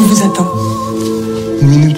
On vous attend. 1 minute.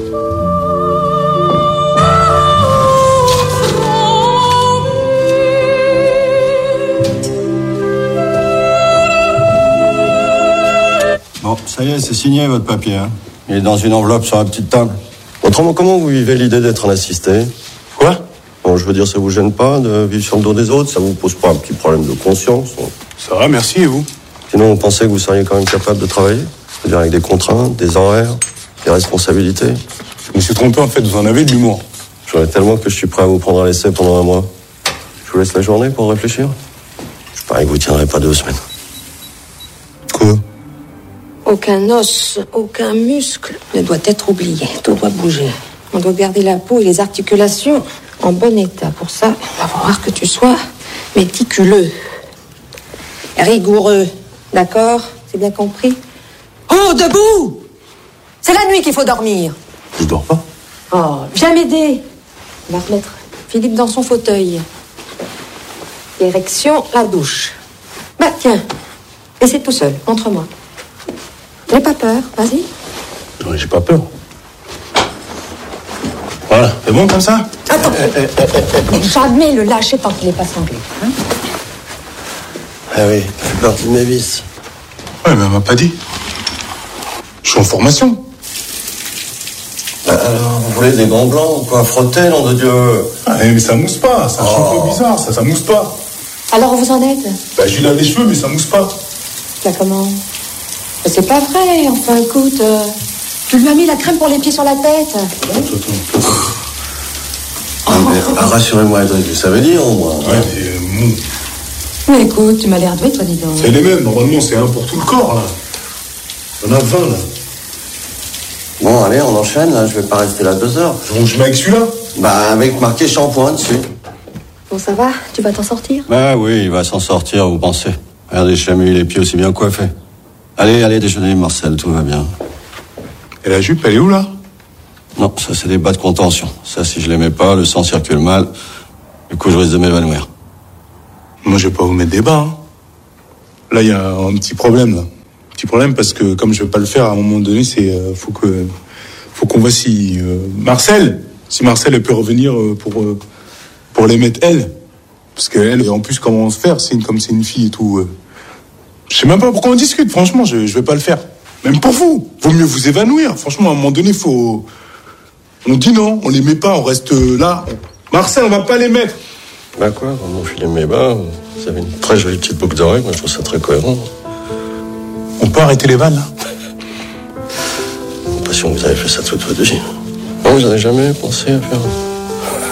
Bon, ça y est, c'est signé votre papier. Hein. Il est dans une enveloppe sur la petite table. Autrement, comment vous vivez l'idée d'être un assisté? Quoi? Bon, je veux dire, ça vous gêne pas de vivre sur le dos des autres? Ça vous pose pas un petit problème de conscience? Ça va, merci, et vous? Sinon, vous pensez que vous seriez quand même capable de travailler? C'est-à-dire avec des contraintes, des horaires, des responsabilités? Je me suis trompé, en fait, vous en avez de l'humour. J'en ai tellement que je suis prêt à vous prendre à l'essai pendant 1 mois. Je vous laisse la journée pour réfléchir. Je parie que vous tiendrez pas 2 semaines. Quoi? Aucun os, aucun muscle ne doit être oublié. Tout doit bouger. On doit garder la peau et les articulations en bon état. Pour ça, il va falloir que tu sois méticuleux, rigoureux. D'accord? C'est bien compris? Oh, debout! C'est la nuit qu'il faut dormir. Je dors pas. Oh, viens m'aider. On va remettre Philippe dans son fauteuil. Érection, la douche. Bah, tiens. Et c'est tout seul. Montre-moi. N'aie pas peur. Vas-y. Non, j'ai pas peur. Voilà, c'est bon comme ça? Attends. Jamais le lâcher tant qu'il n'est pas sanglé. Hein? Ah oui, ça fait partie de mes vices. Ouais, mais elle m'a pas dit. Je suis en formation. Alors, vous voulez des gants blancs ou quoi? Frotter, nom de Dieu? Ah, mais ça mousse pas, c'est un peu bizarre, ça mousse pas. Alors, vous en êtes? Bah, je lui lave les cheveux, mais ça mousse pas. Là, comment? Mais c'est pas vrai. Enfin, écoute, tu lui as mis la crème pour les pieds sur la tête. Attends. Rassurez-moi, Edric, vous savez lire au moins. Ouais, mais mou. Mais écoute, tu m'as l'air doué, toi, dis donc. C'est les mêmes, normalement, c'est un pour tout le corps, là. On a 20, là. Bon, allez, on enchaîne, là, je vais pas rester là 2 heures. Je mets avec celui-là. Bah, avec marqué shampoing dessus. Bon, ça va? Tu vas t'en sortir? Bah oui, il va s'en sortir, vous pensez. Regardez, je lui ai mis les pieds aussi bien coiffés. Allez, déjeuner, Marcel, tout va bien. Et la jupe, elle est où, là? Non, ça, c'est des bas de contention. Ça, si je les mets pas, le sang circule mal. Du coup, je risque de m'évanouir. Moi, je vais pas vous mettre des bas, hein. Là, il y a un petit problème, là. Petit problème parce que, comme je vais pas le faire, à un moment donné, faut qu'on voit si Marcel elle peut revenir pour les mettre elle. Parce qu'elle, en plus, comment se faire, comme c'est une fille et tout. Je sais même pas pourquoi on discute, franchement, je vais pas le faire. Même pour vous. Vaut mieux vous évanouir. Franchement, à un moment donné, on dit non, on les met pas, on reste là. Marcel, on va pas les mettre. Bah quoi, dans mon filet mes bas, vous avez une très jolie petite boucle d'oreille, moi je trouve ça très cohérent. On peut arrêter les vannes, là? J'ai l'impression que vous avez fait ça toute votre vie. Non, vous n'avez jamais pensé à faire